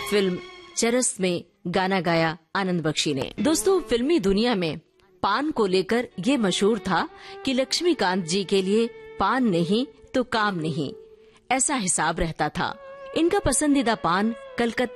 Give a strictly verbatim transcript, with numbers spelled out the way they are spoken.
Film चरस में गाना गाया आनंद बख्शी ने। दोस्तों, फिल्मी दुनिया में पान को लेकर ये मशहूर था कि लक्ष्मीकांत जी के लिए पान नहीं तो काम नहीं, ऐसा हिसाब रहता था। इनका पसंदीदा पान कलकत्ता